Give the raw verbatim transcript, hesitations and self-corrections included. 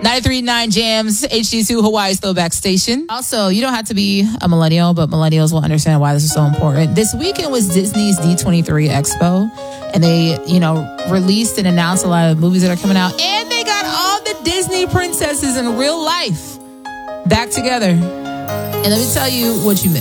ninety-three point nine Jams, H D two Hawaii's throwback station. Also, you don't have to be a millennial, but millennials will understand why this is so important. This weekend was Disney's D twenty-three Expo, and they, you know, released and announced a lot of movies that are coming out, and they got all the Disney princesses in real life back together. And let me tell you what you missed.